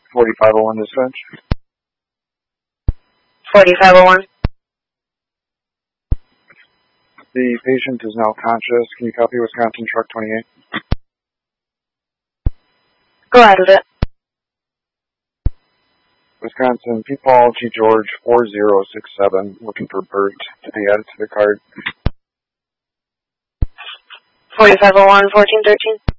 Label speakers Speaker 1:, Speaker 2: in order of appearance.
Speaker 1: 4501 dispatch.
Speaker 2: 4501.
Speaker 1: The patient is now conscious. Can you copy Wisconsin Truck 28?
Speaker 2: Go ahead with it.
Speaker 1: Wisconsin P. Paul G. George 4067, looking for Bert to be added to the card.
Speaker 2: 4501, 1413.